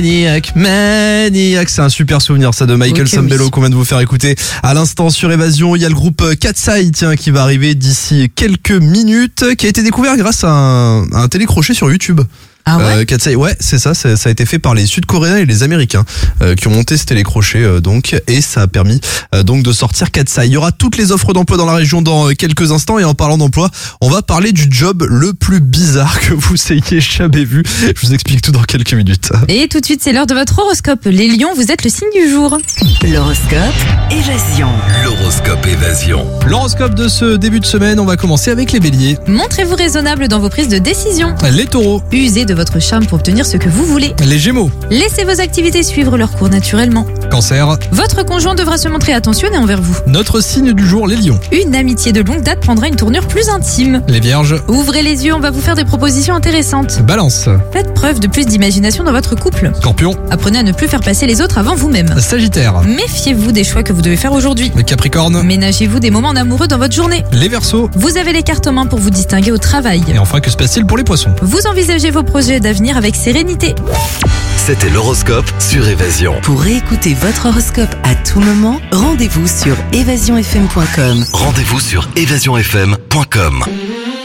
Maniac, c'est un super souvenir ça de Michael Sambello qu'on vient de vous faire écouter à l'instant sur Évasion. Il y a le groupe Katseye qui va arriver d'ici quelques minutes, qui a été découvert grâce à un télécrochet sur YouTube. Ah ouais Katseye, ouais, c'est ça a été fait par les Sud-Coréens et les Américains qui ont monté ce télécrochet donc, et ça a permis donc de sortir Katseye. Il y aura toutes les offres d'emploi dans la région dans quelques instants, et en parlant d'emploi, on va parler du job le plus bizarre que vous ayez jamais vu. Je vous explique tout dans quelques minutes. Et tout de suite, c'est l'heure de votre horoscope. Les lions, vous êtes le signe du jour. L'horoscope Évasion. L'horoscope Évasion. L'horoscope de ce début de semaine, on va commencer avec les béliers. Montrez-vous raisonnable dans vos prises de décision. Les taureaux. Usez de votre charme pour obtenir ce que vous voulez. Les gémeaux. Laissez vos activités suivre leur cours naturellement. Cancer. Votre conjoint devra se montrer attentionné envers vous. Notre signe du jour, les lions. Une amitié de longue date prendra une tournure plus intime. Les vierges. Ouvrez les yeux, on va vous faire des propositions intéressantes. Balance. Faites preuve de plus d'imagination dans votre couple. Scorpion. Apprenez à ne plus faire passer les autres avant vous-même. Sagittaire. Méfiez-vous des choix que vous devez faire aujourd'hui. Les Capricornes. Ménagez-vous des moments amoureux dans votre journée. Les Verseaux. Vous avez les cartes en main pour vous distinguer au travail. Et enfin, que se passe-t-il pour les poissons? Vous envisagez vos projets d'avenir avec sérénité. C'était l'horoscope sur Évasion. Pour réécouter votre horoscope à tout moment, rendez-vous sur évasionfm.com. Rendez-vous sur évasionfm.com.